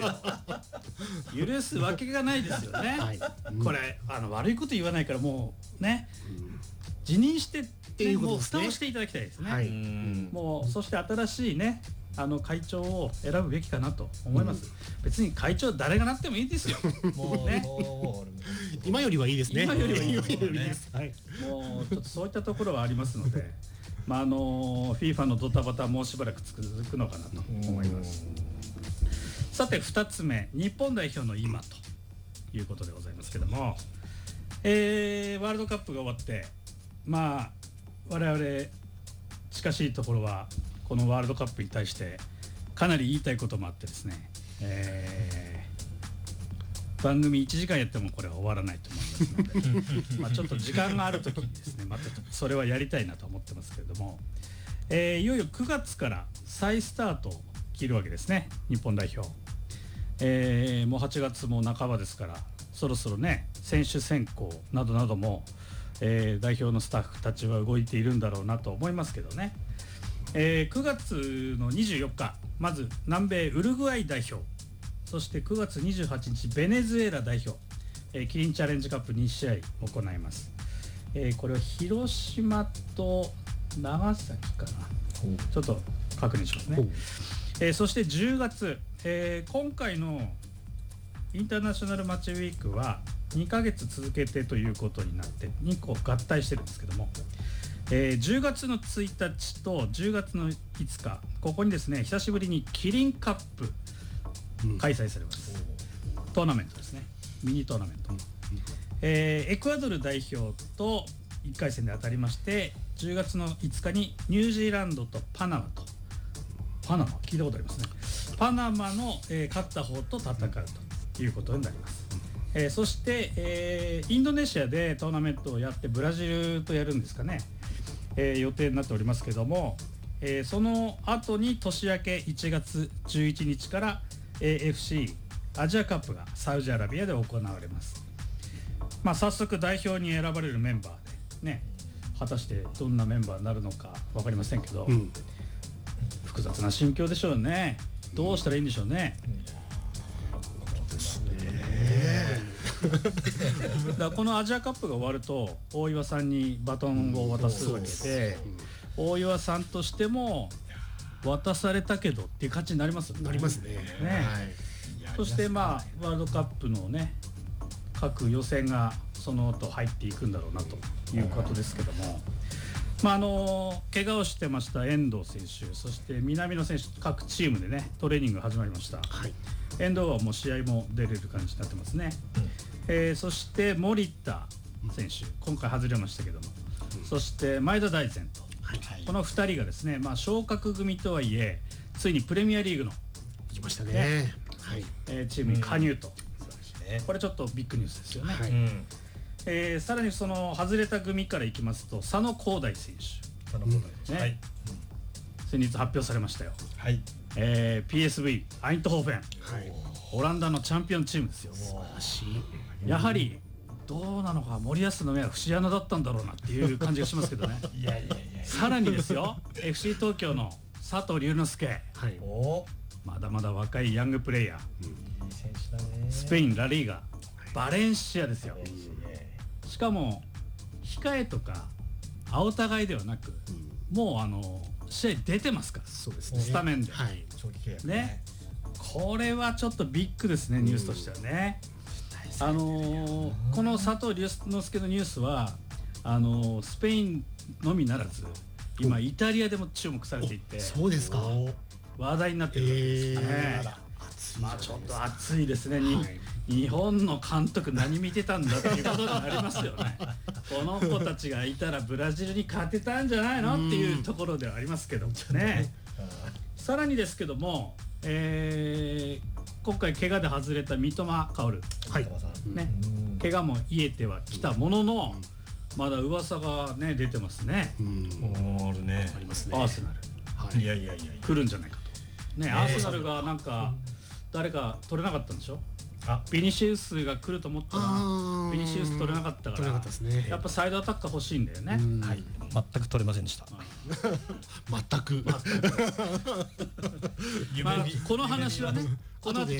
ですよ。許すわけがないですよね、はい、これ悪いこと言わないからもうね、辞任して、ね、もう蓋をしていただきたいですね、はい、もうそして新しいね会長を選ぶべきかなと思います、別に会長誰がなってもいいですよもうね今よりはいいですね。 今よりはいいです、はい、もうちょっとそういったところはありますのでFIFA のドタバタもうしばらく続くのかなと思います。さて2つ目、日本代表の今ということでございますけども、ワールドカップが終わって我々近しいところはこのワールドカップに対してかなり言いたいこともあってですね、番組1時間やってもこれは終わらないと思いますのでちょっと時間がある時にですねまたそれはやりたいなと思ってますけれども、いよいよ9月から再スタートを切るわけですね、日本代表、もう8月も半ばですからそろそろね選手選考などなども、代表のスタッフたちは動いているんだろうなと思いますけどね、9月の24日まず南米ウルグアイ代表、そして9月28日ベネズエラ代表、キリンチャレンジカップ2試合行います、これは広島と長崎かな、ちょっと確認しますね、そして10月、今回のインターナショナルマッチウィークは2ヶ月続けてということになって2個合体してるんですけども、10月の1日と10月の5日ここにですね久しぶりにキリンカップ開催されます、トーナメントですね、ミニトーナメント、エクアドル代表と1回戦で当たりまして10月の5日にニュージーランドとパナマ聞いたことありますね、パナマの、勝った方と戦うということになります、そして、インドネシアでトーナメントをやってブラジルとやるんですかね、予定になっておりますけども、その後に年明け1月11日から、AFC アジアカップがサウジアラビアで行われます、早速代表に選ばれるメンバーでね、果たしてどんなメンバーになるのか分かりませんけど、複雑な心境でしょうね、どうしたらいいんでしょうね、だからこのアジアカップが終わると大岩さんにバトンを渡すわけで、大岩さんとしても渡されたけどっていう感じになりますよね。 なりますね。 そしてワールドカップのね各予選がその後入っていくんだろうなということですけども、怪我をしてました遠藤選手、そして南野選手各チームでねトレーニングが始まりました、遠藤はもう試合も出れる感じになってますね、そして森田選手今回外れましたけども、そして前田大然と、この2人がですね、昇格組とはいえついにプレミアリーグの来ましたね、 チームに加入と、これちょっとビッグニュースですよね、さらにその外れた組からいきますと佐野光大選手、先日発表されましたよ、PSV アイントホーフェン、オランダのチャンピオンチームですよ。素晴らしい。やはりどうなのか森保の目は節穴だったんだろうなっていう感じがしますけどねさらにですよ FC 東京の佐藤龍之介、まだまだ若いヤングプレイヤー、スペインラリーガバレンシアですよ、しかも控えとか青互いではなく、もう試合出てますから、スタメンで、ね、これはちょっとビッグですね、ニュースとしてはね。この佐藤龍之介のニュースはスペインのみならず今イタリアでも注目されていて、 そうですか、 話題になってるわけですね。ちょっと熱いですね、日本の監督何見てたんだっていうことになりますよねこの子たちがいたらブラジルに勝てたんじゃないのっていうところではありますけどね。さらにですけども、今回怪我で外れた三笘薫、怪我も癒えてはきたものの、まだ噂がね出てますね。 あるね。 ありますね。アーセナル、いや来るんじゃないかとね。アーセナルがなんか誰か取れなかったんでしょ。ビニシウスが来ると思ったらビニシウス取れなかったから、やっぱサイドアタッカー欲しいんだよね。 全く取れませんでした。 全くこの話はね、この後